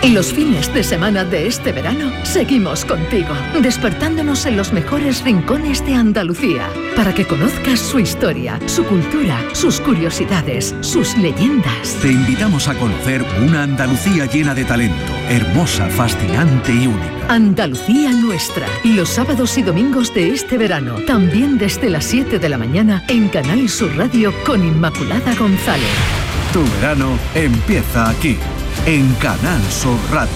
Los fines de semana de este verano seguimos contigo, despertándonos en los mejores rincones de Andalucía, para que conozcas su historia, su cultura, sus curiosidades, sus leyendas. Te invitamos a conocer una Andalucía llena de talento, hermosa, fascinante y única. Andalucía nuestra, los sábados y domingos de este verano, también desde las 7 de la mañana en Canal Sur Radio con Inmaculada González. Tu verano empieza aquí, en Canal Sur Radio.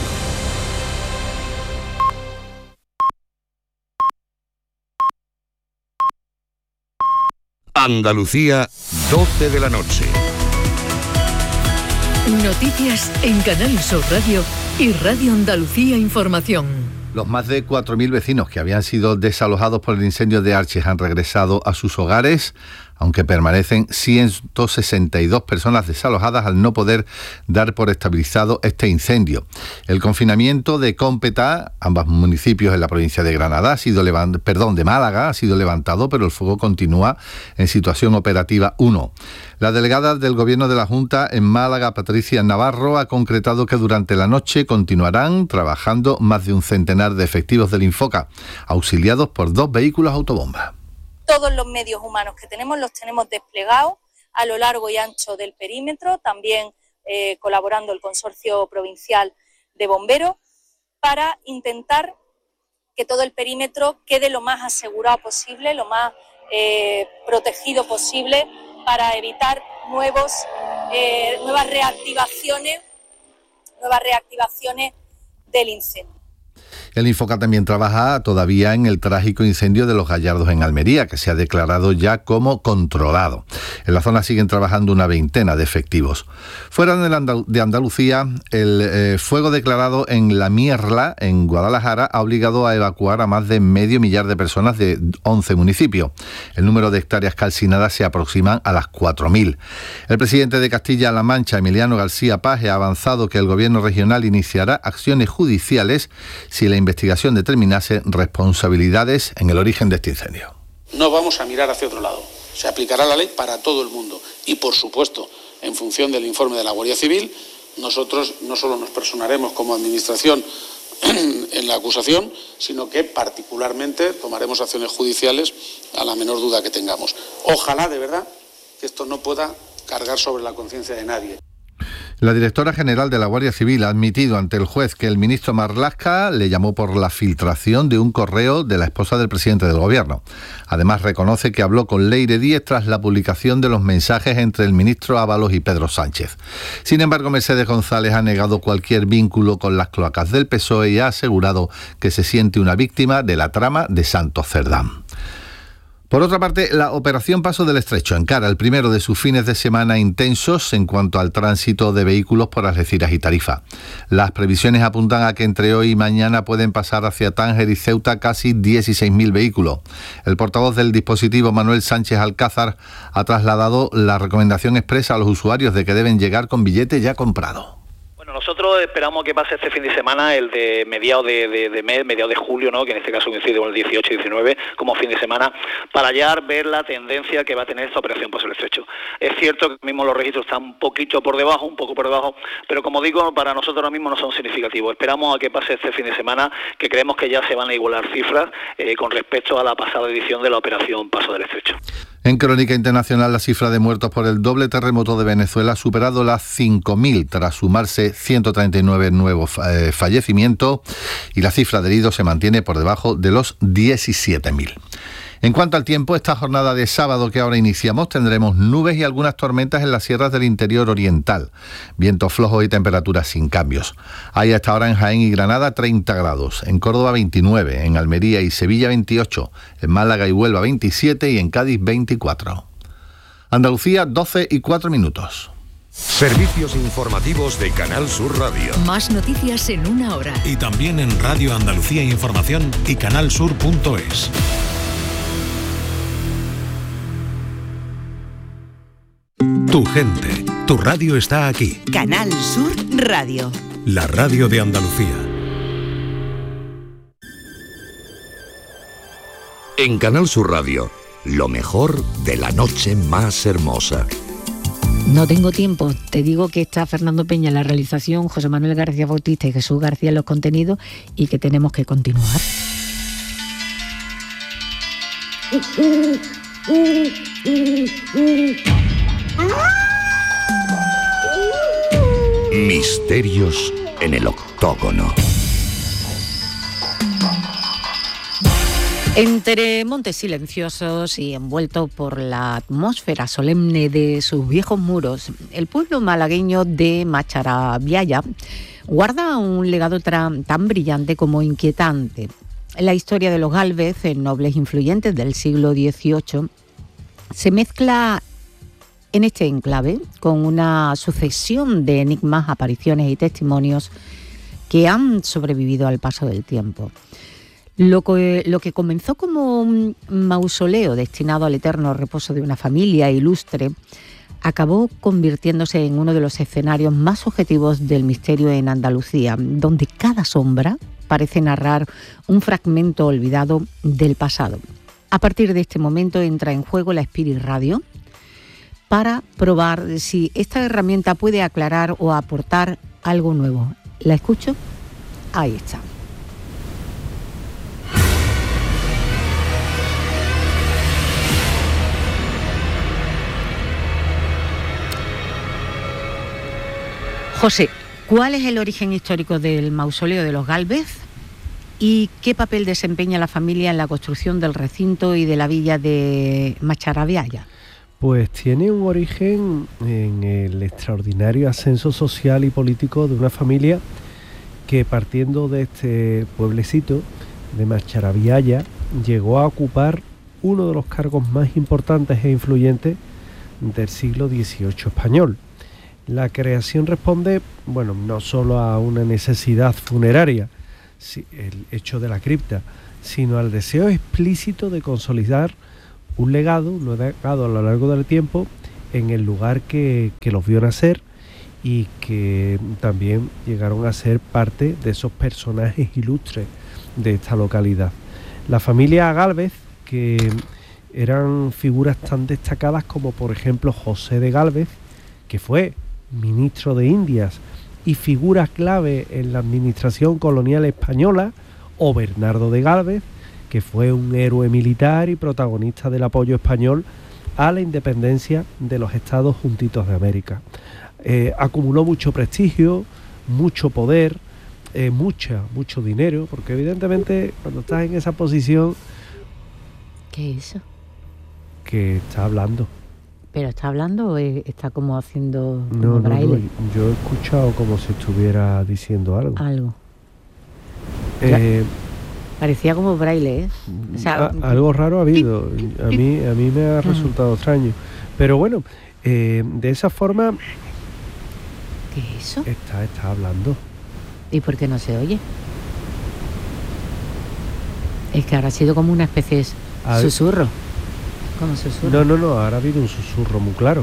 Andalucía, 12 de la noche. Noticias en Canal Sur Radio y Radio Andalucía Información. Los más de 4.000 vecinos que habían sido desalojados por el incendio de Arches han regresado a sus hogares, aunque permanecen 162 personas desalojadas al no poder dar por estabilizado este incendio. El confinamiento de Cómpeta, ambos municipios en la provincia de Granada, de Málaga, ha sido levantado, pero el fuego continúa en situación operativa 1. La delegada del Gobierno de la Junta en Málaga, Patricia Navarro, ha concretado que durante la noche continuarán trabajando más de un centenar de efectivos del Infoca, auxiliados por 2 vehículos autobomba. Todos los medios humanos que tenemos los tenemos desplegados a lo largo y ancho del perímetro, también colaborando el Consorcio Provincial de Bomberos, para intentar que todo el perímetro quede lo más asegurado posible, lo más protegido posible, para evitar nuevas reactivaciones del incendio. El Infoca también trabaja todavía en el trágico incendio de Los Gallardos en Almería, que se ha declarado ya como controlado. En la zona siguen trabajando una veintena de efectivos. Fuera de Andalucía, el fuego declarado en La Mierla, en Guadalajara, ha obligado a evacuar a más de 500.000 de personas de 11 municipios. El número de hectáreas calcinadas se aproxima a las 4.000. El presidente de Castilla-La Mancha, Emiliano García Paje, ha avanzado que el gobierno regional iniciará acciones judiciales si la investigación determinase responsabilidades en el origen de este incendio. No vamos a mirar hacia otro lado. Se aplicará la ley para todo el mundo y, por supuesto, en función del informe de la Guardia Civil, nosotros no solo nos personaremos como administración en la acusación, sino que particularmente tomaremos acciones judiciales a la menor duda que tengamos. Ojalá, de verdad, que esto no pueda cargar sobre la conciencia de nadie. La directora general de la Guardia Civil ha admitido ante el juez que el ministro Marlaska le llamó por la filtración de un correo de la esposa del presidente del gobierno. Además, reconoce que habló con Leire Díez tras la publicación de los mensajes entre el ministro Ábalos y Pedro Sánchez. Sin embargo, Mercedes González ha negado cualquier vínculo con las cloacas del PSOE y ha asegurado que se siente una víctima de la trama de Santos Cerdán. Por otra parte, la Operación Paso del Estrecho encara el primero de sus fines de semana intensos en cuanto al tránsito de vehículos por Algeciras y Tarifa. Las previsiones apuntan a que entre hoy y mañana pueden pasar hacia Tánger y Ceuta casi 16.000 vehículos. El portavoz del dispositivo, Manuel Sánchez Alcázar, ha trasladado la recomendación expresa a los usuarios de que deben llegar con billete ya comprado. Nosotros esperamos que pase este fin de semana, el de mediados de mes, mediados de julio, ¿no?, que en este caso coincide con el 18 y 19 como fin de semana, para ya ver la tendencia que va a tener esta operación Paso del Estrecho. Es cierto que mismo los registros están un poco por debajo, pero como digo, para nosotros ahora mismo no son significativos. Esperamos a que pase este fin de semana, que creemos que ya se van a igualar cifras con respecto a la pasada edición de la operación Paso del Estrecho. En crónica internacional, la cifra de muertos por el doble terremoto de Venezuela ha superado las 5.000 tras sumarse 139 nuevos fallecimientos y la cifra de heridos se mantiene por debajo de los 17.000. En cuanto al tiempo, esta jornada de sábado que ahora iniciamos tendremos nubes y algunas tormentas en las sierras del interior oriental, vientos flojos y temperaturas sin cambios. Hay hasta ahora en Jaén y Granada 30 grados, en Córdoba 29, en Almería y Sevilla 28, en Málaga y Huelva 27 y en Cádiz 24. Andalucía 12:04. Servicios informativos de Canal Sur Radio. Más noticias en una hora. Y también en Radio Andalucía Información y canalsur.es. Tu gente, tu radio está aquí. Canal Sur Radio. La radio de Andalucía. En Canal Sur Radio, lo mejor de la noche más hermosa. No tengo tiempo. Te digo que está Fernando Peña en la realización, José Manuel García Bautista y Jesús García en los contenidos, y que tenemos que continuar. Misterios en el octógono. Entre montes silenciosos y envuelto por la atmósfera solemne de sus viejos muros, el pueblo malagueño de Macharabiaya guarda un legado tan brillante como inquietante. La historia de los Gálvez, nobles influyentes del siglo XVIII, se mezcla en este enclave con una sucesión de enigmas, apariciones y testimonios que han sobrevivido al paso del tiempo. Lo que comenzó como un mausoleo destinado al eterno reposo de una familia ilustre acabó convirtiéndose en uno de los escenarios más objetivos del misterio en Andalucía, donde cada sombra parece narrar un fragmento olvidado del pasado. A partir de este momento entra en juego la Spirit Radio para probar si esta herramienta puede aclarar o aportar algo nuevo. ¿La escucho? Ahí está. José, ¿cuál es el origen histórico del mausoleo de los Gálvez y qué papel desempeña la familia en la construcción del recinto y de la villa de Macharabiaya? Pues tiene un origen en el extraordinario ascenso social y político de una familia que, partiendo de este pueblecito de Macharabiaya, llegó a ocupar uno de los cargos más importantes e influyentes del siglo XVIII español. La creación responde, no solo a una necesidad funeraria, el hecho de la cripta, sino al deseo explícito de consolidar un legado a lo largo del tiempo en el lugar que los vio nacer y que también llegaron a ser parte de esos personajes ilustres de esta localidad. La familia Gálvez, que eran figuras tan destacadas como por ejemplo José de Gálvez, que fue ministro de Indias y figura clave en la administración colonial española, o Bernardo de Gálvez, que fue un héroe militar y protagonista del apoyo español a la independencia de los Estados Juntitos de América. Acumuló mucho prestigio, mucho poder, mucho dinero, porque evidentemente cuando estás en esa posición... ¿Qué es eso? Que está hablando. ¿Pero está hablando o está como haciendo braille? No, yo he escuchado como si estuviera diciendo algo. Algo. Parecía como braille, ¿eh? O sea, algo raro ha habido. A mí me ha resultado extraño. Pero bueno, de esa forma... ¿Qué es eso? Está hablando. ¿Y por qué no se oye? Es que ahora ha sido como una especie de susurro. ¿Cómo susurro? No, ahora ha habido un susurro muy claro.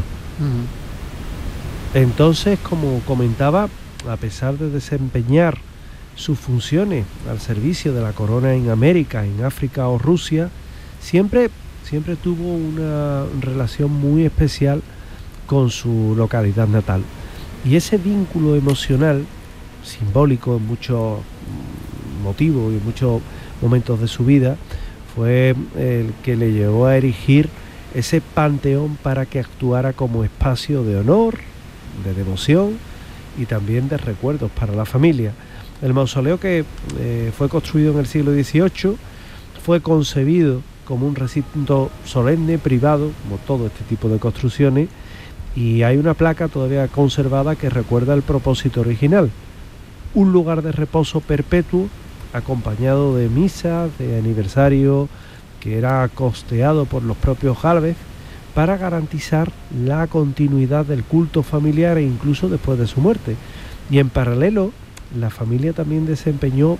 Entonces, como comentaba, a pesar de desempeñar sus funciones al servicio de la corona en América, en África o Rusia, siempre tuvo una relación muy especial con su localidad natal. Y ese vínculo emocional, simbólico en muchos motivos y en muchos momentos de su vida, fue el que le llevó a erigir ese panteón para que actuara como espacio de honor, de devoción y también de recuerdos para la familia. El mausoleo, que fue construido en el siglo XVIII, fue concebido como un recinto solemne, privado, como todo este tipo de construcciones, y hay una placa todavía conservada que recuerda el propósito original: un lugar de reposo perpetuo, acompañado de misas, de aniversario, que era costeado por los propios Gálvez, para garantizar la continuidad del culto familiar e incluso después de su muerte. Y en paralelo, la familia también desempeñó...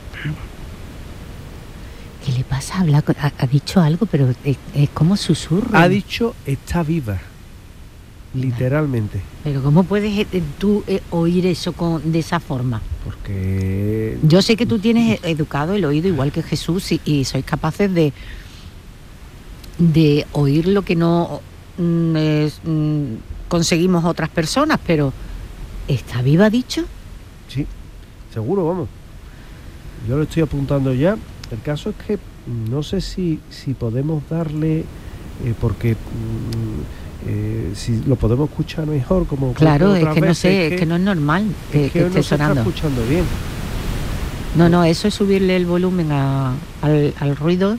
¿Qué le pasa? Ha dicho algo, pero es como susurro. Ha dicho está viva, literalmente. Pero ¿cómo puedes tú oír eso de esa forma? Porque... Yo sé que tú tienes educado el oído igual que Jesús y sois capaces de oír lo que no es conseguimos otras personas, pero ¿está viva, dicho? Sí, seguro, vamos. Yo lo estoy apuntando ya. El caso es que no sé si podemos darle, porque si lo podemos escuchar mejor, como claro, es que no sé, es que no es normal que esté no sonando. Se está escuchando bien. No, eso es subirle el volumen al ruido.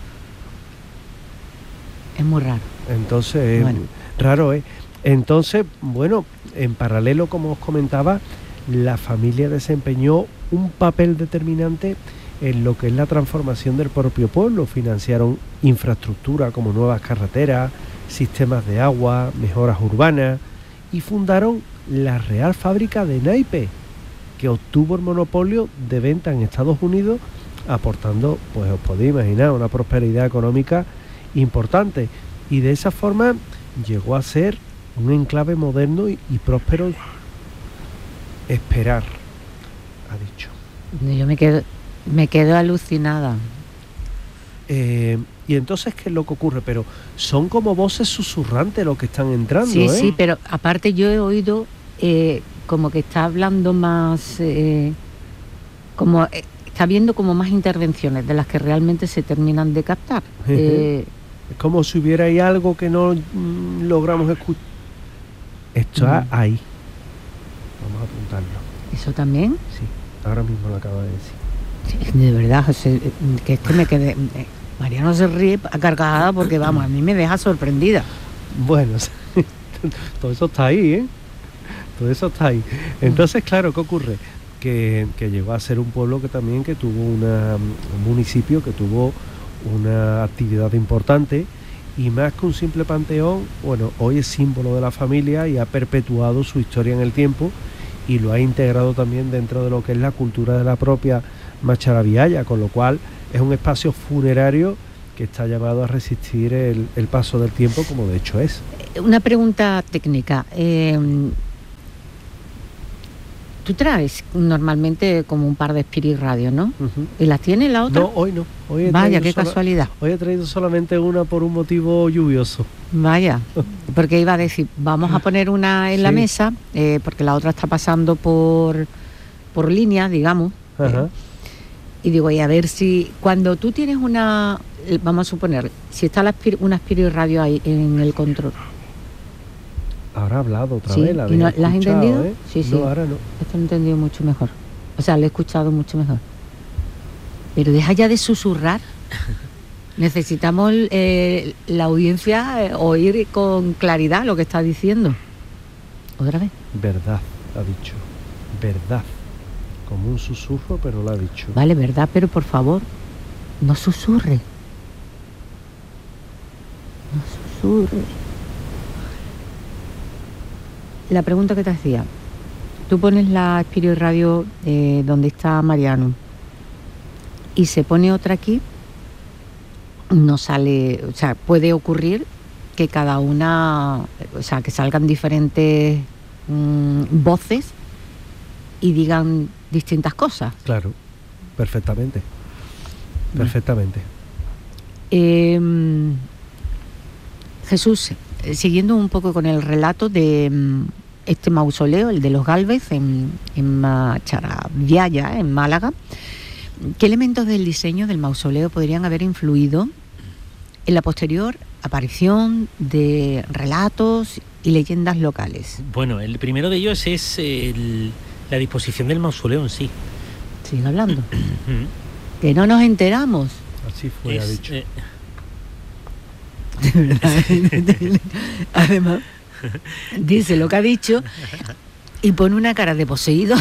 Es muy raro. Entonces, bueno. Raro, ¿eh? Entonces, bueno, en paralelo, como os comentaba, la familia desempeñó un papel determinante en lo que es la transformación del propio pueblo. Financiaron infraestructura como nuevas carreteras, sistemas de agua, mejoras urbanas, y fundaron la Real Fábrica de Naipes, que obtuvo el monopolio de venta en Estados Unidos, aportando, pues os podéis imaginar, una prosperidad económica importante, y de esa forma llegó a ser un enclave moderno y próspero. Esperar, ha dicho. Yo me quedo alucinada. Y entonces, ¿qué es lo que ocurre? Pero son como voces susurrantes los que están entrando, sí, ¿eh? Sí, pero aparte yo he oído como que está hablando más, como está viendo como más intervenciones de las que realmente se terminan de captar. Es como si hubiera ahí algo que no logramos escuchar. Esto ahí. Vamos a apuntarlo. ¿Eso también? Sí, ahora mismo lo acabo de decir. Sí, de verdad, José, que es que me quedé... Mariano se ríe a carcajada porque, vamos, a mí me deja sorprendida. Bueno, todo eso está ahí, ¿eh? Todo eso está ahí. Entonces, claro, ¿qué ocurre? Que llegó a ser un pueblo que tuvo un municipio que tuvo una actividad importante, y más que un simple panteón, bueno, hoy es símbolo de la familia y ha perpetuado su historia en el tiempo, y lo ha integrado también dentro de lo que es la cultura de la propia Macharabiaya, con lo cual es un espacio funerario que está llamado a resistir el paso del tiempo, como de hecho es. Una pregunta técnica. Tú traes normalmente como un par de Spirit Radio, ¿no? Uh-huh. ¿Y las tienes la otra? No, hoy no. Hoy vaya, qué casualidad. Hoy he traído solamente una por un motivo lluvioso. Vaya, porque iba a decir, vamos a poner una en la mesa, porque la otra está pasando por línea, digamos. Uh-huh. Y digo, y a ver si cuando tú tienes una, vamos a suponer, si está una Spirit Radio ahí en el control. Habrá hablado otra vez, ¿la has entendido? ¿eh? Sí. No, ahora no. Esto lo he entendido mucho mejor. O sea, lo he escuchado mucho mejor. Pero deja ya de susurrar. Necesitamos la audiencia oír con claridad lo que está diciendo. Otra vez. Verdad, ha dicho. Verdad. Como un susurro, pero lo ha dicho. Vale, verdad, pero por favor, no susurre. No susurre. La pregunta que te hacía, tú pones la Spirit Radio donde está Mariano y se pone otra aquí, no sale, o sea, puede ocurrir que cada una, o sea, que salgan diferentes voces y digan distintas cosas. Claro, perfectamente. Perfectamente. Jesús, siguiendo un poco con el relato de este mausoleo, el de los Gálvez en Macharabiaya, en Málaga, ¿qué elementos del diseño del mausoleo podrían haber influido en la posterior aparición de relatos y leyendas locales? Bueno, el primero de ellos es la disposición del mausoleo en sí. Sigue hablando. Que no nos enteramos. Así fue, ha dicho. De verdad. Además, dice lo que ha dicho y pone una cara de poseído.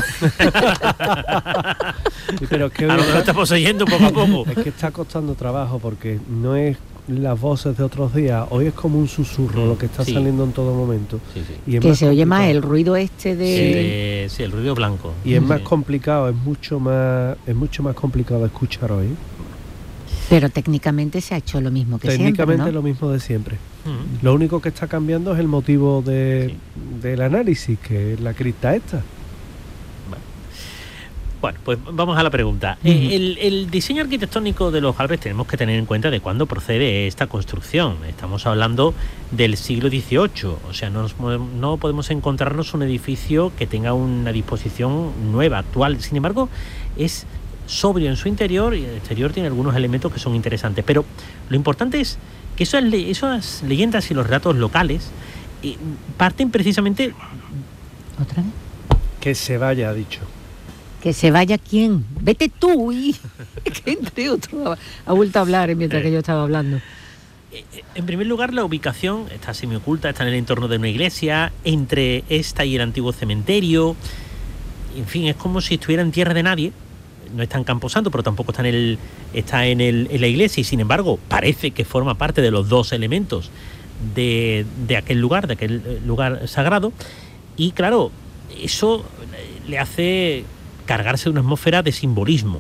Pero es que a lo mejor está poseyendo poco a poco. Es que está costando trabajo porque no es las voces de otros días. Hoy es como un susurro lo que está saliendo en todo momento. Sí. Y que se oye más el ruido este de... Sí, el ruido blanco. Y es más complicado, es mucho más complicado de escuchar hoy. Pero técnicamente se ha hecho lo mismo que siempre, Técnicamente ¿no? lo mismo de siempre. Lo único que está cambiando es el motivo del análisis, que es la cripta esta. Bueno, pues vamos a la pregunta. El diseño arquitectónico de los Albres tenemos que tener en cuenta de cuándo procede esta construcción. Estamos hablando del siglo XVIII, o sea, no podemos encontrarnos un edificio que tenga una disposición nueva, actual. Sin embargo, es sobrio en su interior y el exterior tiene algunos elementos que son interesantes. Pero lo importante es que esas leyendas y los relatos locales parten precisamente... ¿Otra vez? Que se vaya, ha dicho. ¿Que se vaya quién? Vete tú, y que entre otro ha vuelto a hablar mientras que yo estaba hablando. En primer lugar, la ubicación está semioculta, está en el entorno de una iglesia, entre esta y el antiguo cementerio. En fin, es como si estuviera en tierra de nadie. No está en Camposanto, pero tampoco está en la iglesia, y sin embargo parece que forma parte de los dos elementos de aquel lugar sagrado. Y claro, eso le hace cargarse de una atmósfera de simbolismo.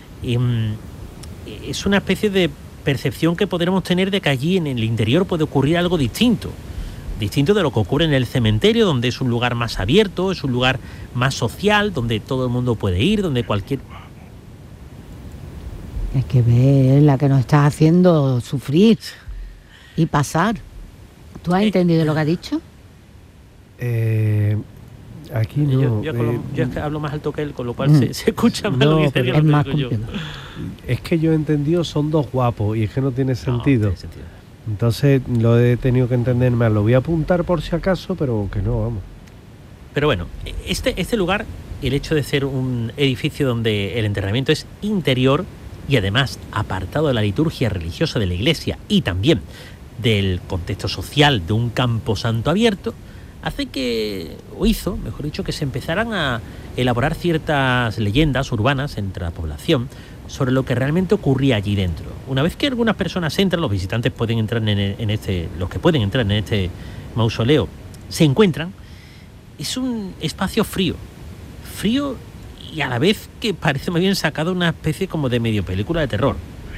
Es una especie de percepción que podremos tener de que allí en el interior puede ocurrir algo distinto de lo que ocurre en el cementerio, donde es un lugar más abierto, es un lugar más social, donde todo el mundo puede ir, donde cualquier... Es que ve la que nos estás haciendo sufrir y pasar. ¿Tú has entendido lo que ha dicho? Aquí no. Yo es que hablo más alto que él, con lo cual se escucha más lo que dice. Es más complicado. Es que yo he entendido, son dos guapos, y es que no tiene sentido. No tiene sentido. Entonces lo he tenido que entender más. Lo voy a apuntar por si acaso, pero que no, vamos. Pero bueno, este lugar, el hecho de ser un edificio donde el enterramiento es interior y además apartado de la liturgia religiosa de la iglesia y también del contexto social de un camposanto abierto, hace que, o hizo, mejor dicho, que se empezaran a elaborar ciertas leyendas urbanas entre la población sobre lo que realmente ocurría allí dentro. Una vez que algunas personas entran, los visitantes pueden entrar los que pueden entrar en este mausoleo, se encuentran, es un espacio frío y a la vez que parece más bien sacado una especie como de medio película de terror.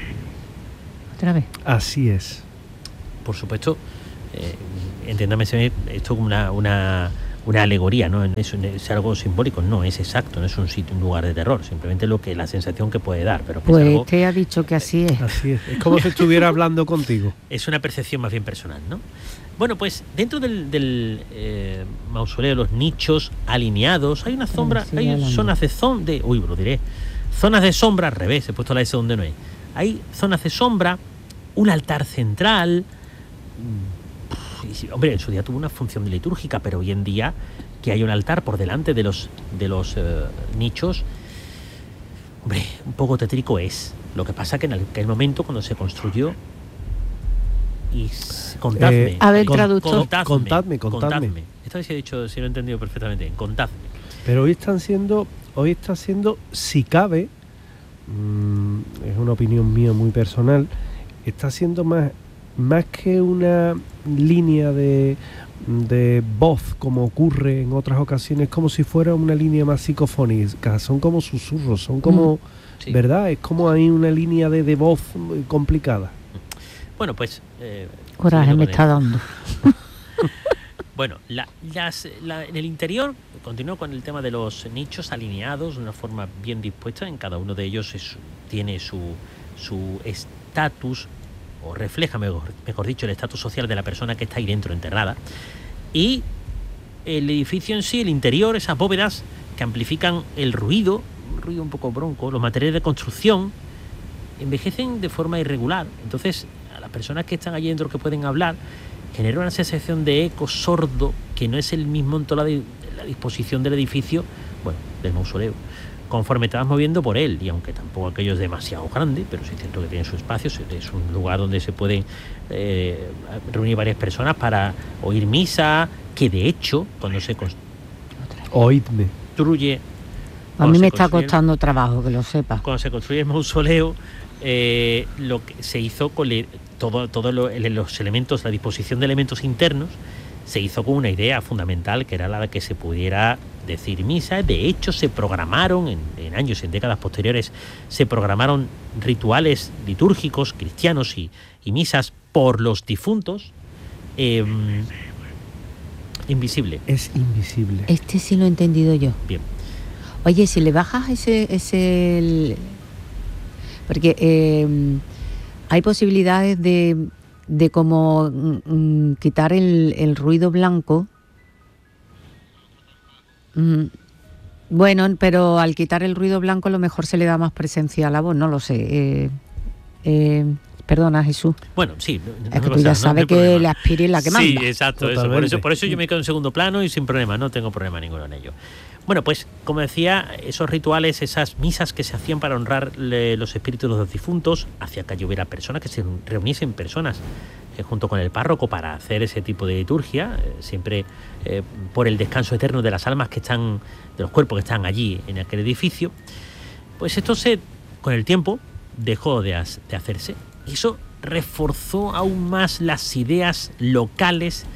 ¿Otra vez? Así es. Por supuesto, entiéndame esto como una alegoría, ¿no? Es algo simbólico, no es exacto, no es un lugar de terror, simplemente la sensación que puede dar. Pero pues es algo, te ha dicho que así es. Así es como si estuviera hablando contigo. Es una percepción más bien personal, ¿no? Bueno, pues dentro del mausoleo, los nichos alineados, hay una sombra, hay zonas zonas de sombra, al revés, he puesto la S donde no es. Hay zonas de sombra, un altar central. Hombre, en su día tuvo una función litúrgica, pero hoy en día que hay un altar por delante de los nichos, hombre, un poco tétrico es. Lo que pasa que en aquel momento, cuando se construyó, y contadme. A ver, traductor. Contadme. Esto sí he dicho, sí lo he entendido perfectamente. Contadme. Pero hoy está siendo, si cabe, es una opinión mía muy personal, está siendo más que una línea de voz como ocurre en otras ocasiones, como si fuera una línea más psicofónica, son como susurros, son como, sí. ¿Verdad? Es como hay una línea de voz complicada. Bueno, pues... coraje me está dando. Bueno, en el interior continúo con el tema de los nichos alineados de una forma bien dispuesta. En cada uno de ellos tiene su estatus, o refleja, mejor dicho, el estatus social de la persona que está ahí dentro enterrada. Y el edificio en sí, el interior, esas bóvedas que amplifican el ruido, un ruido un poco bronco, los materiales de construcción, envejecen de forma irregular. Entonces, a las personas que están allí dentro que pueden hablar, genera una sensación de eco sordo que no es el mismo en toda la disposición del edificio, bueno, del mausoleo, conforme te vas moviendo por él. Y aunque tampoco aquello es demasiado grande, pero sí es cierto que tiene su espacio, es un lugar donde se pueden reunir varias personas para oír misa, que de hecho, cuando se construye... A mí me está costando trabajo, que lo sepa. Cuando se construye el mausoleo, lo que se hizo con los elementos, la disposición de elementos internos, se hizo con una idea fundamental, que era la de que se pudiera decir misa. De hecho, se programaron en años, en décadas posteriores, se programaron rituales litúrgicos cristianos y misas por los difuntos. Invisible. Es invisible. Este sí lo he entendido yo. Bien. Oye, si le bajas porque hay posibilidades de como quitar el ruido blanco. Bueno, pero al quitar el ruido blanco a lo mejor se le da más presencia a la voz, no lo sé. Perdona, Jesús. Bueno, sí. Es que tú ya sabes que la aspira y la que manda. Sí, exacto. Por eso yo me quedo en segundo plano y sin problema, no tengo problema ninguno en ello. Bueno, pues como decía, esos rituales, esas misas que se hacían para honrar los espíritus de los difuntos, hacía que hubiera personas, que se reuniesen personas junto con el párroco para hacer ese tipo de liturgia, siempre por el descanso eterno de las almas que están, de los cuerpos que están allí en aquel edificio. Pues esto con el tiempo dejó de hacerse, y eso reforzó aún más las ideas locales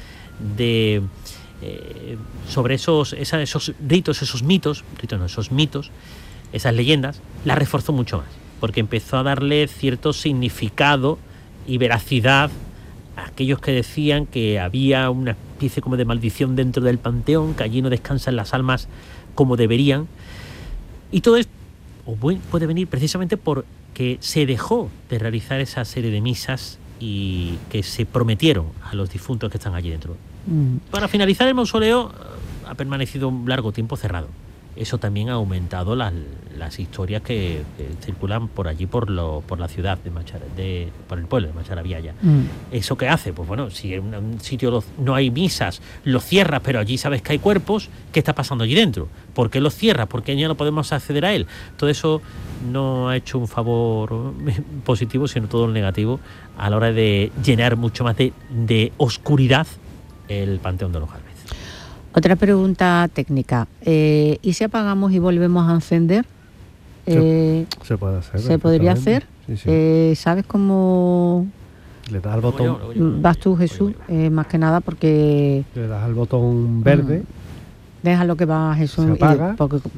sobre esos ritos, esos mitos, esas leyendas, las reforzó mucho más, porque empezó a darle cierto significado y veracidad a aquellos que decían que había una especie como de maldición dentro del panteón, que allí no descansan las almas como deberían. Y todo esto puede venir precisamente porque se dejó de realizar esa serie de misas y que se prometieron a los difuntos que están allí dentro. Para finalizar, el mausoleo ha permanecido un largo tiempo cerrado. Eso también ha aumentado las historias que circulan por allí, por la ciudad por el pueblo de Macharabiaya. ¿Eso qué hace? Pues bueno, si en un sitio no hay misas, lo cierras, pero allí sabes que hay cuerpos, ¿qué está pasando allí dentro? ¿Por qué lo cierras? ¿Por qué ya no podemos acceder a él? Todo eso no ha hecho un favor positivo, sino todo lo negativo a la hora de llenar mucho más de oscuridad el Panteón de los Galvez. Otra pregunta técnica. ¿Y si apagamos y volvemos a encender? Se puede hacer. ¿Se podría hacer? Sí. ¿Sabes cómo...? Le das al botón. Vas tú, Jesús, más que nada porque... Le das al botón verde. Déjalo que va Jesús. Se apaga.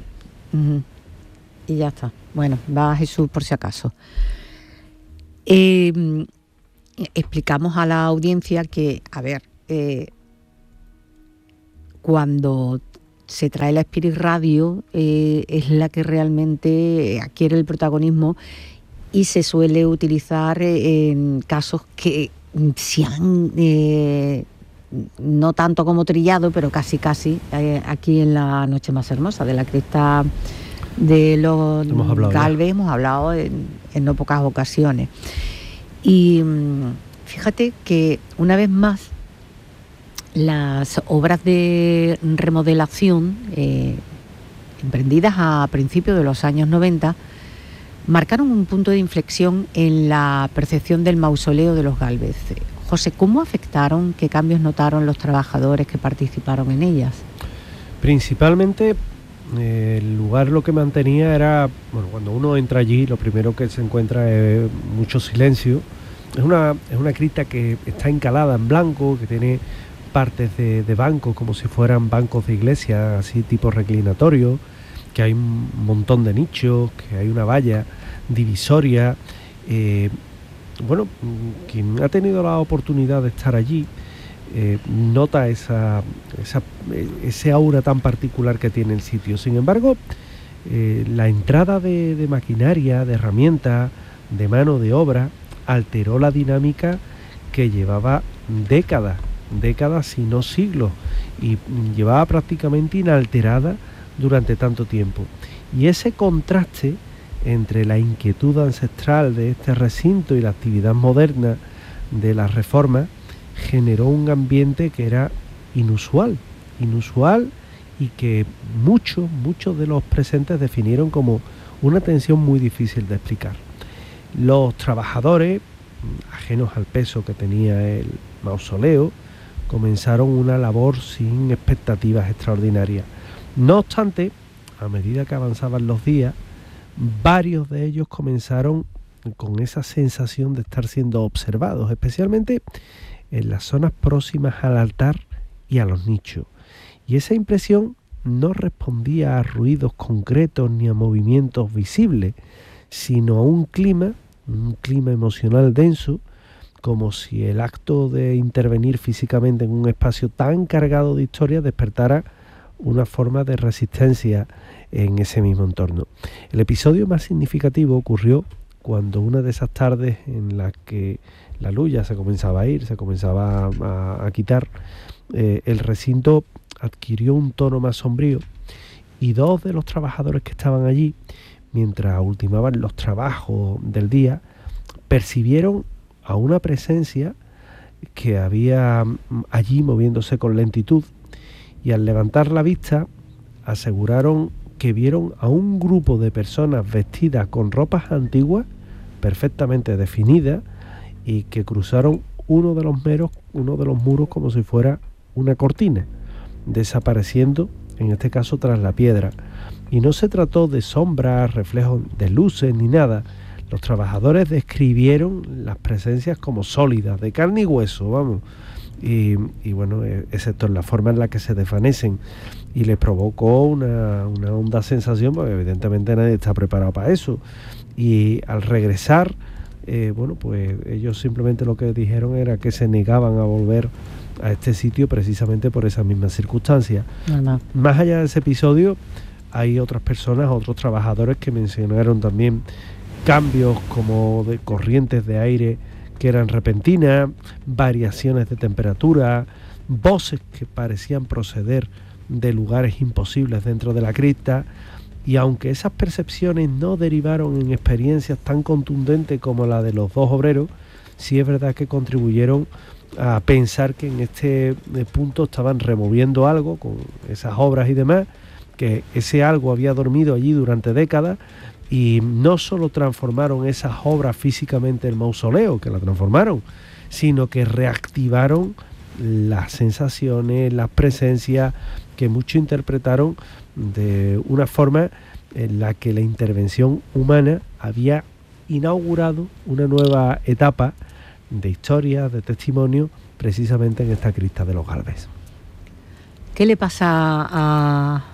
Y ya está. Bueno, va Jesús por si acaso. Explicamos a la audiencia que, cuando se trae la Spirit Radio es la que realmente adquiere el protagonismo y se suele utilizar en casos que se han, no tanto como trillado, pero casi, aquí en la Noche Más Hermosa, de la cresta de los Galvez hemos hablado en no pocas ocasiones. Y fíjate que una vez más las obras de remodelación emprendidas a principios de los años 90 marcaron un punto de inflexión en la percepción del mausoleo de los Galvez. José, ¿cómo afectaron, qué cambios notaron los trabajadores que participaron en ellas? Principalmente el lugar lo que mantenía era, cuando uno entra allí lo primero que se encuentra es mucho silencio. Es una cripta que está encalada en blanco, que tiene partes de bancos como si fueran bancos de iglesia, así tipo reclinatorio, que hay un montón de nichos, que hay una valla divisoria. Quien ha tenido la oportunidad de estar allí nota ese aura tan particular que tiene el sitio. Sin embargo, la entrada de maquinaria, de herramientas, de mano de obra, alteró la dinámica que llevaba décadas si no siglos, y llevaba prácticamente inalterada durante tanto tiempo. Y ese contraste entre la inquietud ancestral de este recinto y la actividad moderna de las reformas generó un ambiente que era inusual y que muchos de los presentes definieron como una tensión muy difícil de explicar. Los trabajadores, ajenos al peso que tenía el mausoleo, comenzaron una labor sin expectativas extraordinarias. No obstante, a medida que avanzaban los días, varios de ellos comenzaron con esa sensación de estar siendo observados, especialmente en las zonas próximas al altar y a los nichos. Y esa impresión no respondía a ruidos concretos ni a movimientos visibles, sino a un clima emocional denso, como si el acto de intervenir físicamente en un espacio tan cargado de historia despertara una forma de resistencia en ese mismo entorno. El episodio más significativo ocurrió cuando una de esas tardes en las que la luz ya se comenzaba a ir, se comenzaba a quitar, el recinto adquirió un tono más sombrío y 2 de los trabajadores que estaban allí, mientras ultimaban los trabajos del día, percibieron a una presencia que había allí moviéndose con lentitud, y al levantar la vista aseguraron que vieron a un grupo de personas vestidas con ropas antiguas perfectamente definidas y que cruzaron uno de los muros como si fuera una cortina, desapareciendo en este caso tras la piedra. Y no se trató de sombras, reflejos de luces ni nada. Los trabajadores describieron las presencias como sólidas, de carne y hueso, vamos. Y bueno, excepto en la forma en la que se desvanecen, y les provocó una honda sensación, porque evidentemente nadie está preparado para eso. Y al regresar, bueno, pues ellos simplemente lo que dijeron era que se negaban a volver a este sitio precisamente por esas mismas circunstancias. Más allá de ese episodio, hay otras personas, otros trabajadores que mencionaron también cambios como de corrientes de aire que eran repentinas, variaciones de temperatura, voces que parecían proceder de lugares imposibles dentro de la cripta. Y aunque esas percepciones no derivaron en experiencias tan contundentes como la de los 2 obreros, sí es verdad que contribuyeron a pensar que en este punto estaban removiendo algo con esas obras y demás, que ese algo había dormido allí durante décadas, y no solo transformaron esas obras físicamente el mausoleo, que la transformaron, sino que reactivaron las sensaciones, las presencias, que muchos interpretaron de una forma en la que la intervención humana había inaugurado una nueva etapa de historia, de testimonio, precisamente en esta cripta de los Gálvez. ¿Qué le pasa a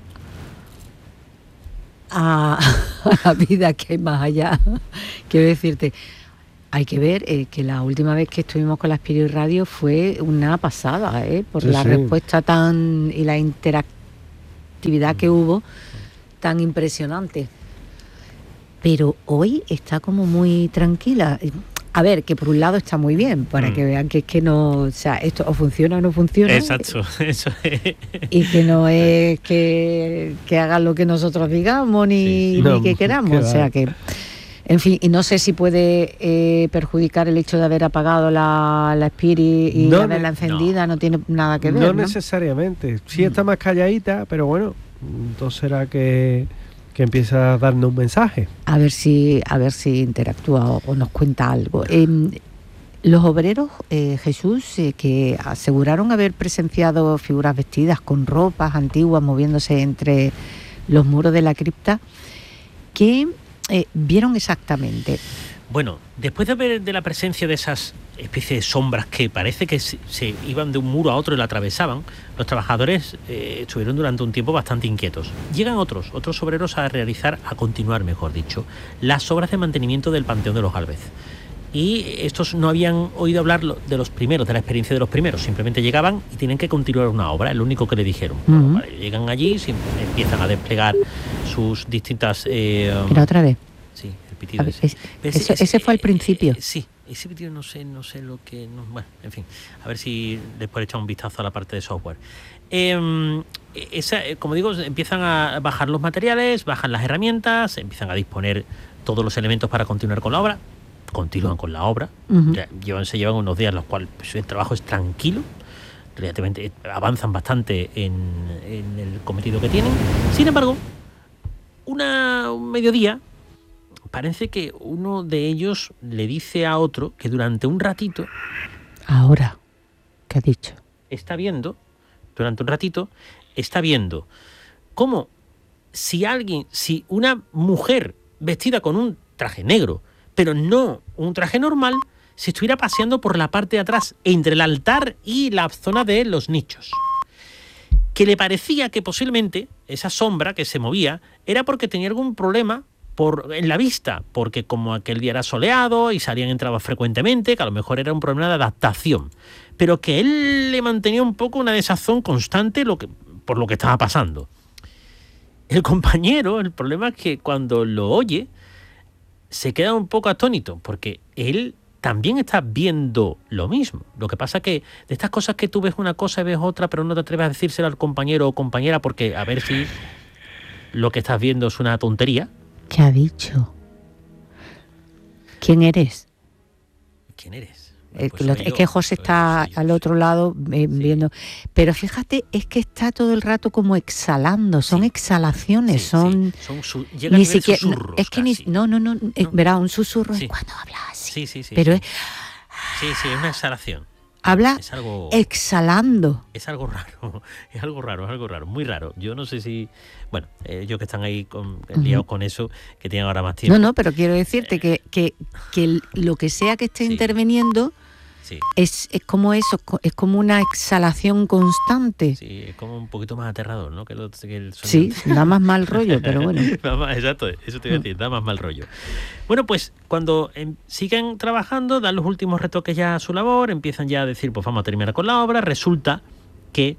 la vida que hay más allá? Quiero decirte, hay que ver que la última vez que estuvimos con la Spirit Radio fue una pasada, por la respuesta y la interactividad que hubo, tan impresionante. Pero hoy está como muy tranquila. A ver, que por un lado está muy bien, para que vean que es que no, o sea, esto o funciona o no funciona. Exacto, eso es. Y que no es que hagan lo que nosotros digamos ni que queramos. O sea que, en fin, y no sé si puede perjudicar el hecho de haber apagado la Spirit y haberla encendida, no tiene nada que ver. No necesariamente. Sí está más calladita, pero bueno, entonces será que empieza a darnos un mensaje. A ver si interactúa o nos cuenta algo. Los obreros, Jesús, que aseguraron haber presenciado figuras vestidas con ropas antiguas moviéndose entre los muros de la cripta, ¿qué vieron exactamente? Bueno, después de ver de la presencia de esas especies de sombras que parece que se iban de un muro a otro y la atravesaban, los trabajadores estuvieron durante un tiempo bastante inquietos. Llegan otros obreros a continuar, las obras de mantenimiento del Panteón de los Gálvez. Y estos no habían oído hablar de los primeros, de la experiencia de los primeros, simplemente llegaban y tienen que continuar una obra, es lo único que le dijeron. Bueno, vale, llegan allí, empiezan a desplegar sus distintas... Pero otra vez. Sí, el pitido ese fue al principio. Sí, ese pitido no sé lo que... bueno, en fin, a ver si después echamos un vistazo a la parte de software. Como digo, empiezan a bajar los materiales, bajan las herramientas, empiezan a disponer todos los elementos para continuar con la obra. Continúan con la obra, se llevan unos días en los cuales el trabajo es tranquilo, relativamente avanzan bastante en el cometido que tienen. Sin embargo, un mediodía, parece que uno de ellos le dice a otro que durante un ratito... Ahora, ¿qué ha dicho? Durante un ratito, está viendo cómo si una mujer vestida con un traje negro, pero no un traje normal, se estuviera paseando por la parte de atrás, entre el altar y la zona de los nichos. Que le parecía que posiblemente esa sombra que se movía era porque tenía algún problema en la vista, porque como aquel día era soleado y entraba frecuentemente, que a lo mejor era un problema de adaptación, pero que él le mantenía un poco una desazón constante, por lo que estaba pasando. El compañero, el problema es que cuando lo oye, se queda un poco atónito, porque él también está viendo lo mismo. Lo que pasa que de estas cosas que tú ves una cosa y ves otra, pero no te atreves a decírselo al compañero o compañera porque a ver si lo que estás viendo es una tontería. ¿Qué ha dicho? ¿Quién eres? ¿Quién eres? Es que José está al otro lado viendo. Pero fíjate, es que está todo el rato como exhalando. Son exhalaciones, son ni siquiera susurros. Es que no. Verá, un susurro es cuando habla así. Pero es una exhalación. Habla es algo, exhalando. Es algo raro, es algo raro, muy raro. Yo no sé si, bueno, ellos que están ahí liados con eso, que tienen ahora más tiempo. No, pero quiero decirte que lo que sea que esté interviniendo es como eso, es como una exhalación constante. Sí, es como un poquito más aterrador, ¿no? Que el sonido. Sí, da más mal rollo, pero bueno. Exacto, eso te iba a decir, da más mal rollo. Bueno, pues cuando siguen trabajando, dan los últimos retoques ya a su labor, empiezan ya a decir, pues vamos a terminar con la obra. Resulta que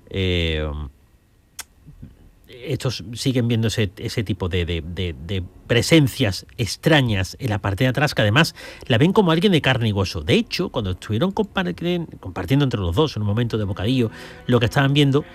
estos siguen viendo ese tipo de presencias extrañas en la parte de atrás, que además la ven como alguien de carne y hueso. De hecho, cuando estuvieron compartiendo entre los dos en un momento de bocadillo lo que estaban viendo...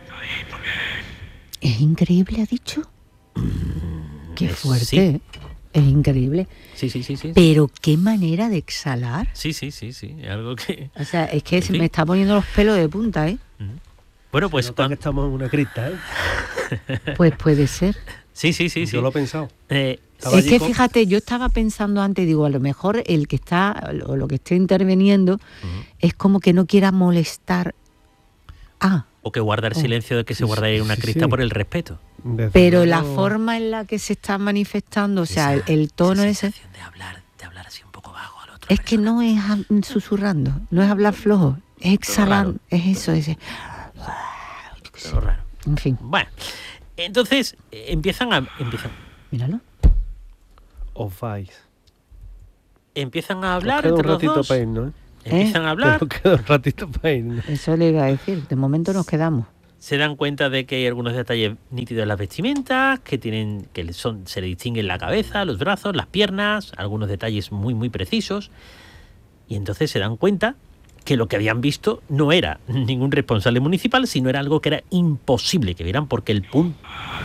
Es increíble, ha dicho. Qué fuerte. Sí. Es increíble. Sí. Pero qué manera de exhalar. Sí. Es algo que... O sea, es que me está poniendo los pelos de punta, ¿eh? Bueno, pues que estamos en una cripta, ¿eh? Pues puede ser. Sí. Yo lo he pensado. Es que fíjate, yo estaba pensando antes, digo, a lo mejor el que está, o lo que esté interviniendo, es como que no quiera molestar o que guarda el silencio de que se guardaría una cripta por el respeto. Pero la forma en la que se está manifestando, o sea, el tono ese... de hablar así un poco bajo al otro. Es que no es susurrando, no es hablar flojo, es exhalando, es eso, ese... Pero raro. En fin. Bueno, entonces empiezan. Míralo. Os vais. Empiezan a hablar entre los dos. dos. Para irnos, Empiezan a hablar. Queda un ratito para irnos. Eso le iba a decir. De momento nos quedamos. Se dan cuenta de que hay algunos detalles nítidos en las vestimentas, se le distinguen la cabeza, los brazos, las piernas, algunos detalles muy, muy precisos. Y entonces se dan cuenta que lo que habían visto no era ningún responsable municipal, sino era algo que era imposible que vieran, porque el punto...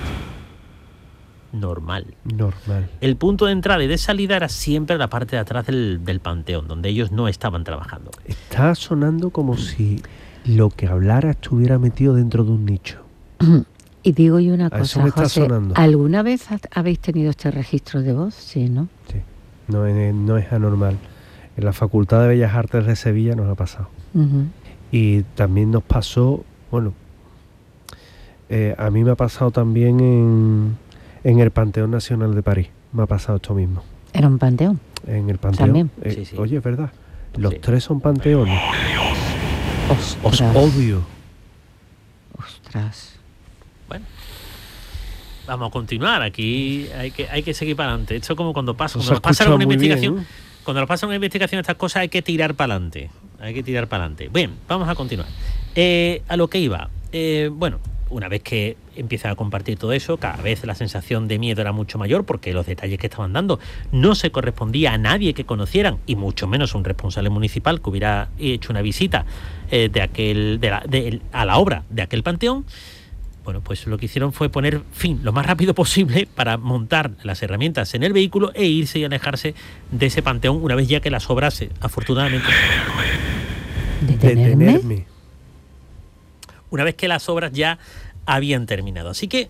Normal. El punto de entrada y de salida era siempre la parte de atrás del panteón, donde ellos no estaban trabajando. Está sonando como si lo que hablara estuviera metido dentro de un nicho. Y digo yo una cosa, José, sonando. ¿alguna vez habéis tenido este registro de voz? Sí, ¿no? Sí, no es anormal. En la Facultad de Bellas Artes de Sevilla nos ha pasado. Y también nos pasó, a mí me ha pasado también en el Panteón Nacional de París. Me ha pasado esto mismo. ¿Era un panteón? En el panteón. También. Sí. Oye, es verdad. Los tres son panteones. Os odio. Ostras. Bueno. Vamos a continuar. Aquí hay que seguir para adelante. Esto es como cuando nos pasa alguna investigación. Bien, ¿eh? Cuando nos pasa una investigación de estas cosas hay que tirar para adelante. Bien, vamos a continuar. A lo que iba. Una vez que empieza a compartir todo eso, cada vez la sensación de miedo era mucho mayor, porque los detalles que estaban dando no se correspondía a nadie que conocieran, y mucho menos a un responsable municipal que hubiera hecho una visita a la obra de aquel panteón. Bueno, pues lo que hicieron fue poner fin lo más rápido posible para montar las herramientas en el vehículo e irse y alejarse de ese panteón una vez ya que las obras, afortunadamente... ¿Detenerme? Una vez que las obras ya habían terminado. Así que,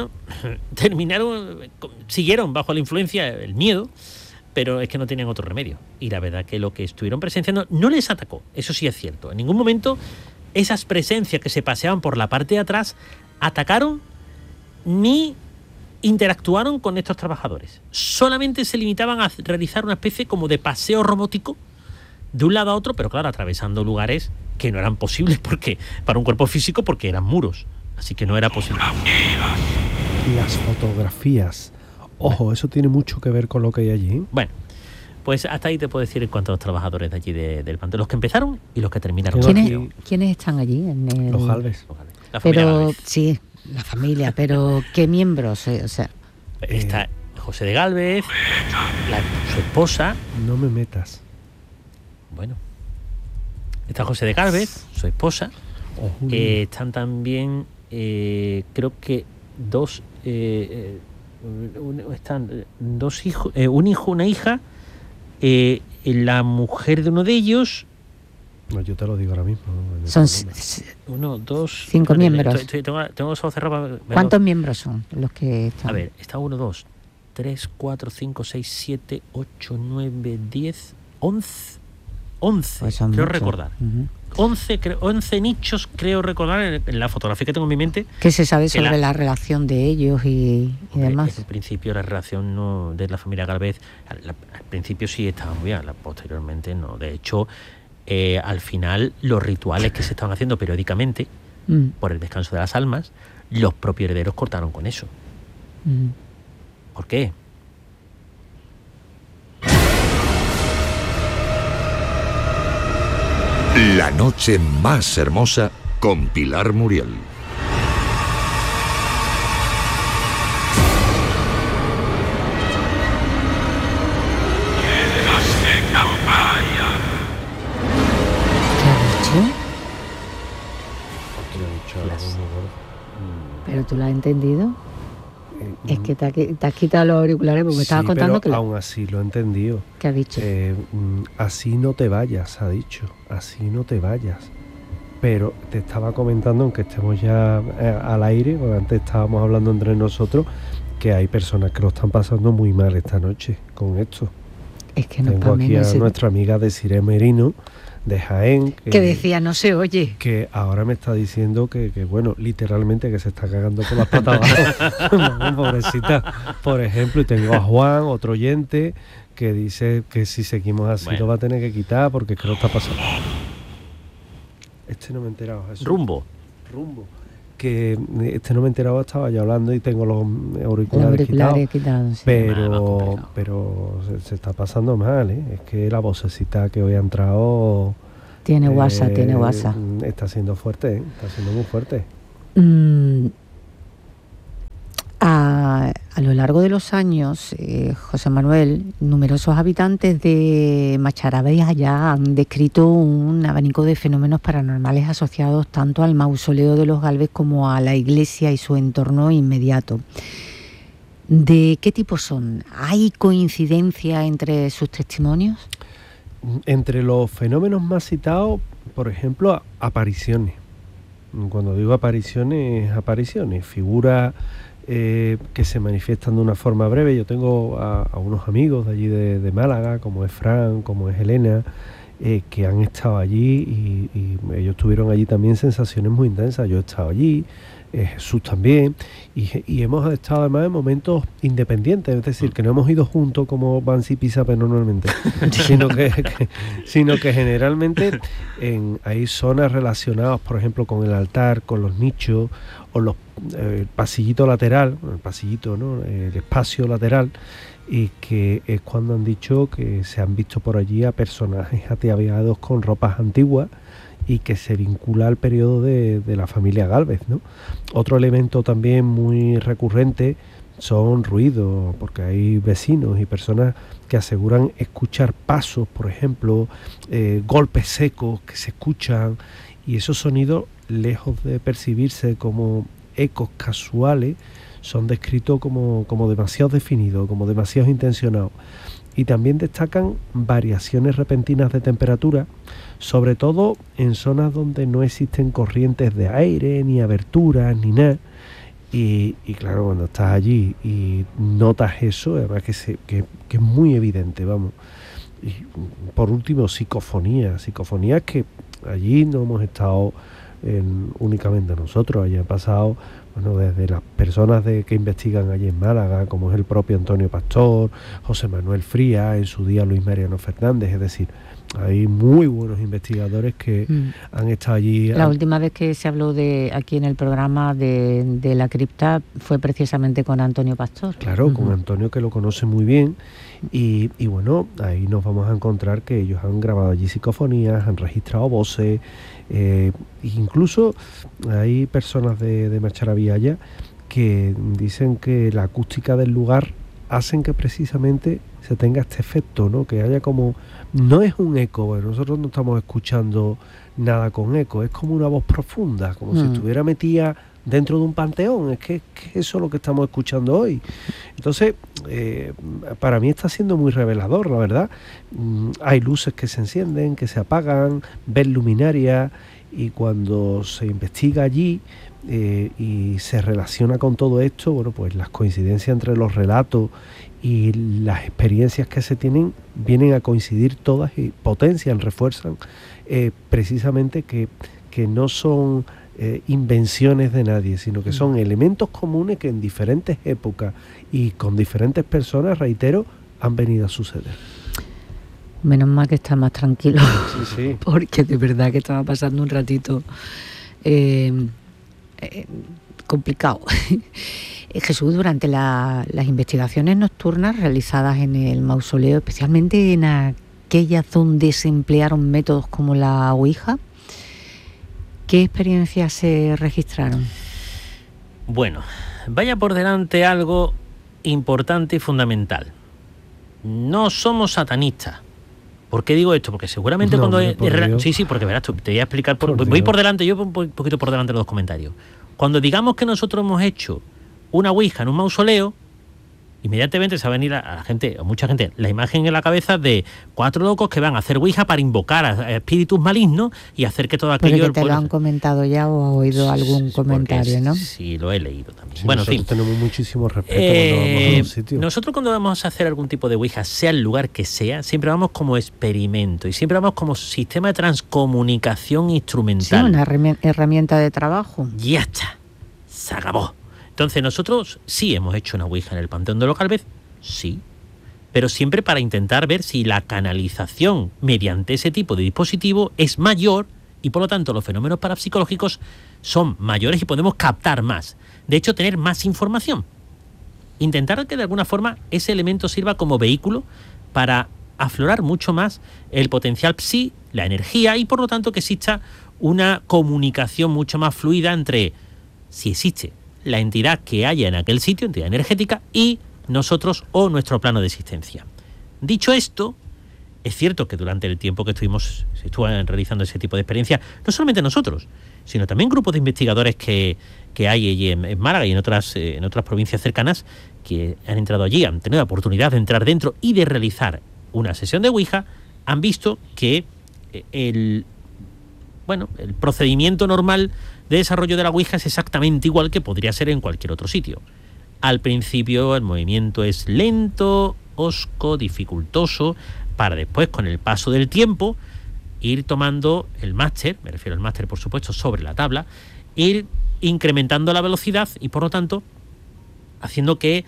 siguieron bajo la influencia del miedo, pero es que no tenían otro remedio. Y la verdad que lo que estuvieron presenciando no les atacó, eso sí es cierto. En ningún momento esas presencias que se paseaban por la parte de atrás atacaron ni interactuaron con estos trabajadores. Solamente se limitaban a realizar una especie como de paseo robótico de un lado a otro, pero claro, atravesando lugares que no eran posibles para un cuerpo físico, porque eran muros. Así que no era posible. Las fotografías. Ojo, eso tiene mucho que ver con lo que hay allí. Bueno, pues hasta ahí te puedo decir en cuanto a los trabajadores de allí del panteón. Los que empezaron y los que terminaron. ¿Quiénes están allí? Los Jalves. La familia pero Gálvez. sí, la familia, pero ¿qué miembros? O sea, Está José de Gálvez, su esposa. No me metas. Bueno. Está José de Gálvez, su esposa. Están también, creo que están dos hijos, un hijo, una hija, la mujer de uno de ellos. No, yo te lo digo ahora mismo. Son 5 miembros. Tengo los ojos cerrados. ¿Cuántos miembros son los que están? A ver, está 1, 2, 3, 4, 5, 6, 7, 8, 9, 10, 11. 11, pues creo muchos. recordar. 11 nichos, creo recordar, en la fotografía que tengo en mi mente. ¿Qué se sabe sobre la relación de ellos y demás? En principio la relación de la familia Gálvez, al principio sí estaba muy bien, posteriormente no. De hecho, al final los rituales que se estaban haciendo periódicamente por el descanso de las almas, los propios herederos cortaron con eso. ¿Por qué? La noche más hermosa con Pilar Muriel. ¿Pero tú lo has entendido? Es que te has quitado los auriculares porque me estabas contando pero que... aún así lo he entendido. ¿Qué ha dicho? Así no te vayas, ha dicho. Así no te vayas. Pero te estaba comentando, aunque estemos ya al aire, porque antes estábamos hablando entre nosotros, que hay personas que lo están pasando muy mal esta noche con esto. Es que no. Tengo aquí a nuestra amiga Desiree Merino, de Jaén, que decía, no se oye. Que ahora me está diciendo que bueno, literalmente que se está cagando con las patas abajo. No, pobrecita. Por ejemplo, y tengo a Juan, otro oyente, que dice que si seguimos así lo va a tener que quitar porque es que lo está pasando. Este no me he enterado. Jesús. Rumbo. Que este no me he enterado, estaba yo hablando y tengo los auriculares quitados, sí. pero se está pasando mal, ¿eh? Es que la vocecita que hoy ha entrado tiene WhatsApp. Está siendo fuerte, está siendo muy fuerte. A lo largo de los años, José Manuel, numerosos habitantes de Macharabiaya han descrito un abanico de fenómenos paranormales asociados tanto al mausoleo de los Gálvez como a la iglesia y su entorno inmediato. ¿De qué tipo son? ¿Hay coincidencia entre sus testimonios? Entre los fenómenos más citados, por ejemplo, apariciones. Cuando digo apariciones, figuras que se manifiestan de una forma breve. Yo tengo a unos amigos de allí de Málaga, como es Fran, como es Elena, que han estado allí y ellos tuvieron allí también sensaciones muy intensas. Yo he estado allí, Jesús también, y hemos estado además en momentos independientes, es decir, que no hemos ido juntos como Bansi y Pisape normalmente, sino que generalmente hay zonas relacionadas, por ejemplo, con el altar, con los nichos, o el pasillito lateral, el espacio lateral, y que es cuando han dicho que se han visto por allí a personajes ataviados con ropas antiguas y que se vincula al periodo de la familia Gálvez, ¿no? Otro elemento también muy recurrente son ruidos, porque hay vecinos y personas que aseguran escuchar pasos, por ejemplo, golpes secos que se escuchan, y esos sonidos, lejos de percibirse como ecos casuales, son descritos como demasiado definidos, como demasiado intencionados. Y también destacan variaciones repentinas de temperatura, sobre todo en zonas donde no existen corrientes de aire, ni aberturas, ni nada. Y claro, cuando estás allí y notas eso, además que es muy evidente, vamos. Y por último, psicofonías que allí no hemos estado únicamente nosotros, allí han pasado desde las personas que investigan allí en Málaga, como es el propio Antonio Pastor, José Manuel Frías, en su día Luis Mariano Fernández, es decir, Hay muy buenos investigadores que han estado allí. La última vez que se habló de aquí en el programa de la cripta fue precisamente con Antonio Pastor. Claro, con Antonio, que lo conoce muy bien. Y bueno, ahí nos vamos a encontrar que ellos han grabado allí psicofonías, han registrado voces, incluso hay personas de Macharabiaya que dicen que la acústica del lugar hacen que precisamente se tenga este efecto, ¿no? Que haya como... No es un eco, bueno, nosotros no estamos escuchando nada con eco, es como una voz profunda, como si estuviera metida dentro de un panteón. Es que eso es lo que estamos escuchando hoy. Entonces, para mí está siendo muy revelador, la verdad. Hay luces que se encienden, que se apagan, ves luminarias, y cuando se investiga allí y se relaciona con todo esto, bueno, pues las coincidencias entre los relatos y las experiencias que se tienen vienen a coincidir todas y potencian, refuerzan precisamente que no son invenciones de nadie, sino que son elementos comunes que en diferentes épocas y con diferentes personas, reitero, han venido a suceder. Menos mal que está más tranquilo, sí. Porque de verdad que estaba pasando un ratito complicado. Jesús, durante las investigaciones nocturnas realizadas en el mausoleo, especialmente en aquellas donde se emplearon métodos como la Ouija, ¿qué experiencias se registraron? Bueno, vaya por delante algo importante y fundamental. No somos satanistas. ¿Por qué digo esto? Porque seguramente sí, porque verás, te voy a explicar. Voy por delante, yo un poquito por delante de los comentarios. Cuando digamos que nosotros hemos hecho una ouija en un mausoleo, inmediatamente se va a venir a la gente, a mucha gente, la imagen en la cabeza de 4 locos que van a hacer ouija para invocar a espíritus malignos y hacer que todo aquello... Porque te lo han comentado ya o has oído algún comentario, ¿no? Sí, lo he leído también. Sí, bueno, en fin. Tenemos muchísimo respeto cuando vamos a un sitio. Nosotros cuando vamos a hacer algún tipo de ouija, sea el lugar que sea, siempre vamos como experimento y siempre vamos como sistema de transcomunicación instrumental. Sí, una herramienta de trabajo. Ya está, se acabó. Entonces nosotros sí hemos hecho una ouija en el Panteón de los Gálvez, sí, pero siempre para intentar ver si la canalización mediante ese tipo de dispositivo es mayor y por lo tanto los fenómenos parapsicológicos son mayores y podemos captar más. De hecho, tener más información. Intentar que de alguna forma ese elemento sirva como vehículo para aflorar mucho más el potencial psi, la energía, y por lo tanto que exista una comunicación mucho más fluida entre, si existe, la entidad que haya en aquel sitio, entidad energética, y nosotros o nuestro plano de existencia. Dicho esto, es cierto que durante el tiempo que se estuvo realizando ese tipo de experiencias, no solamente nosotros, sino también grupos de investigadores que hay allí en Málaga y en otras provincias cercanas, que han entrado allí, han tenido la oportunidad de entrar dentro y de realizar una sesión de ouija, han visto que el procedimiento normal de desarrollo de la ouija es exactamente igual que podría ser en cualquier otro sitio. Al principio el movimiento es lento, hosco, dificultoso, para después, con el paso del tiempo, ir tomando el máster, me refiero al máster por supuesto sobre la tabla, ir incrementando la velocidad y por lo tanto haciendo que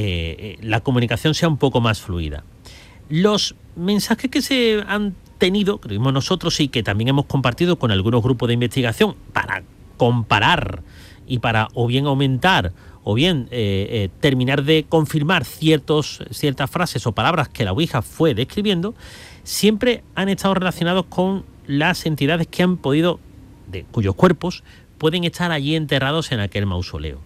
la comunicación sea un poco más fluida. Los mensajes que se han tenido, que tuvimos nosotros y que también hemos compartido con algunos grupos de investigación para comparar y para o bien aumentar o bien terminar de confirmar ciertas frases o palabras que la ouija fue describiendo, siempre han estado relacionados con las entidades que han podido, cuyos cuerpos pueden estar allí enterrados en aquel mausoleo.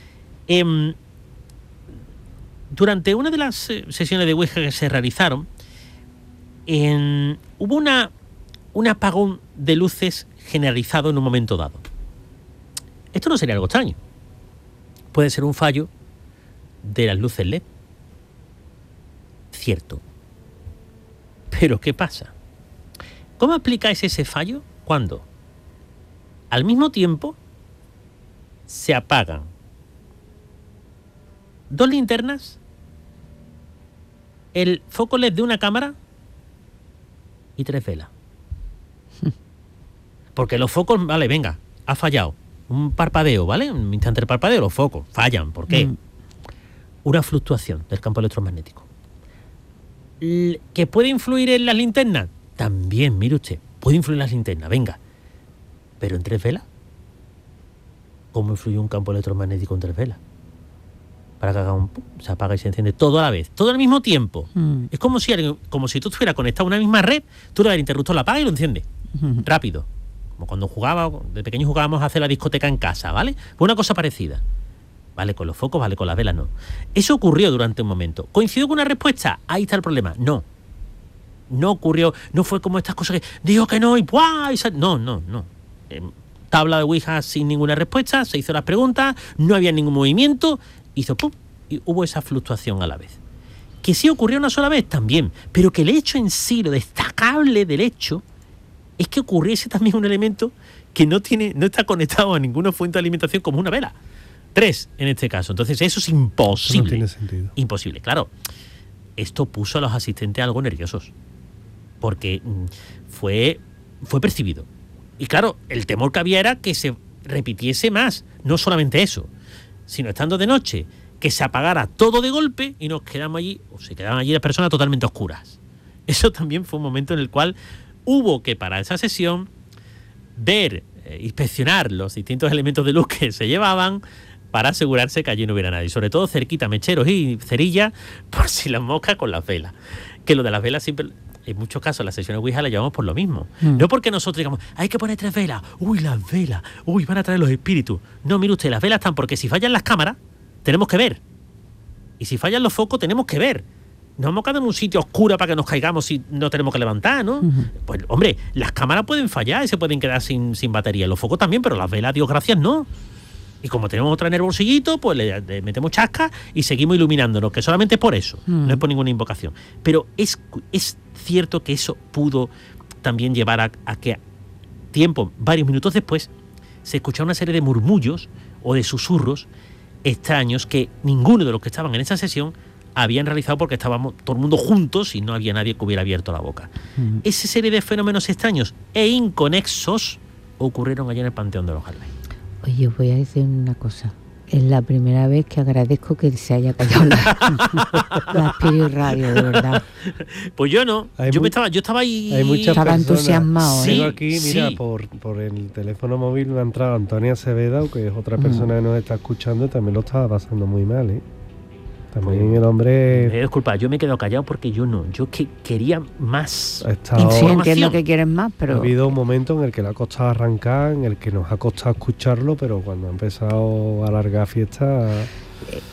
Durante una de las sesiones de ouija que se realizaron, hubo un apagón de luces generalizado en un momento dado. Esto no sería algo extraño. Puede ser un fallo de las luces LED. Cierto. Pero ¿qué pasa? ¿Cómo aplicáis ese fallo? Cuando al mismo tiempo se apagan 2 linternas, el foco LED de una cámara y 3 velas. Porque los focos, vale, venga, ha fallado. Un parpadeo, ¿vale? Un instante de parpadeo, los focos fallan. ¿Por qué? Una fluctuación del campo electromagnético. ¿Que puede influir en las linternas? también, mire usted, puede influir las linternas, venga, pero en 3 velas, ¿cómo influye un campo electromagnético en 3 velas? Para que haga se apaga y se enciende todo a la vez, todo al mismo tiempo. Es como si tú estuvieras conectado a una misma red, tú le das el interruptor, la apagas y lo enciendes. Rápido. Como cuando de pequeños jugábamos a hacer la discoteca en casa, ¿vale? Pues una cosa parecida. Vale con los focos, vale con las velas, no. Eso ocurrió durante un momento. ¿Coincidió con una respuesta? Ahí está el problema. No ocurrió, no fue como estas cosas que dijo que no y ¡buah! No. Tabla de Ouija sin ninguna respuesta, se hizo las preguntas, no había ningún movimiento, hizo ¡pum! Y hubo esa fluctuación a la vez. Que sí ocurrió una sola vez también, pero que el hecho en sí, lo destacable del hecho, es que ocurriese también un elemento que no está conectado a ninguna fuente de alimentación como una vela. 3 en este caso. Entonces eso es imposible. No tiene sentido. Imposible, claro. Esto puso a los asistentes algo nerviosos. Porque fue percibido. Y claro, el temor que había era que se repitiese más. No solamente eso, sino estando de noche, que se apagara todo de golpe y nos quedamos allí, o se quedaban allí las personas totalmente oscuras. Eso también fue un momento en el cual hubo que parar esa sesión, ver, inspeccionar los distintos elementos de luz que se llevaban para asegurarse que allí no hubiera nadie. Sobre todo cerquita, mecheros y cerillas, por si las moscas con las velas. Que lo de las velas siempre... En muchos casos las sesiones Ouija las llevamos por lo mismo. No porque nosotros digamos, hay que poner 3 velas. Uy, las velas. Uy, van a traer los espíritus. No, mire usted, las velas están porque si fallan las cámaras, tenemos que ver. Y si fallan los focos, tenemos que ver. No vamos a quedar en un sitio oscuro para que nos caigamos si no tenemos que levantar, ¿no? Pues, hombre, las cámaras pueden fallar y se pueden quedar sin batería. Los focos también, pero las velas, Dios gracias, no. Y como tenemos otra en el bolsillito, pues le metemos chasca y seguimos iluminándonos, que solamente es por eso, no es por ninguna invocación. Pero es cierto que eso pudo también llevar a que varios minutos después, se escuchaba una serie de murmullos o de susurros extraños que ninguno de los que estaban en esa sesión habían realizado porque estábamos todo el mundo juntos y no había nadie que hubiera abierto la boca. Esa serie de fenómenos extraños e inconexos ocurrieron allá en el Panteón de los Jardines. Oye, os voy a decir una cosa. Es la primera vez que agradezco que se haya callado la Spirit Radio, de verdad. Pues yo no. Yo estaba ahí. Hay muchas estaba personas. Entusiasmado. Tengo aquí, mira, por el teléfono móvil me ha entrado Antonia Acevedo, que es otra persona que nos está escuchando y también lo estaba pasando muy mal, ¿eh? También el hombre... Disculpa, yo me he quedado callado porque yo quería más Sí, entiendo que quieres más, pero... Ha habido un momento en el que le ha costado arrancar, en el que nos ha costado escucharlo, pero cuando ha empezado a alargar fiesta...